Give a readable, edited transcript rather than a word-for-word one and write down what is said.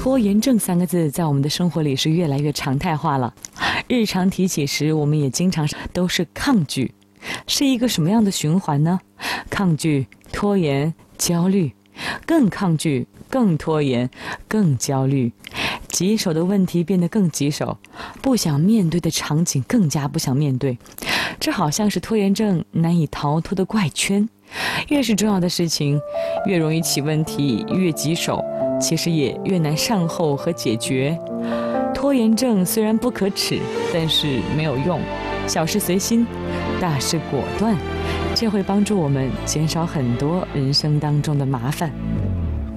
拖延症三个字在我们的生活里是越来越常态化了，日常提起时我们也经常都是抗拒，是一个什么样的循环呢？抗拒、拖延、焦虑，更抗拒、更拖延、更焦虑，棘手的问题变得更棘手，不想面对的场景更加不想面对，这好像是拖延症难以逃脱的怪圈。越是重要的事情，越容易起问题，越棘手，其实也越难善后和解决。拖延症虽然不可耻，但是没有用，小事随心，大事果断，这会帮助我们减少很多人生当中的麻烦。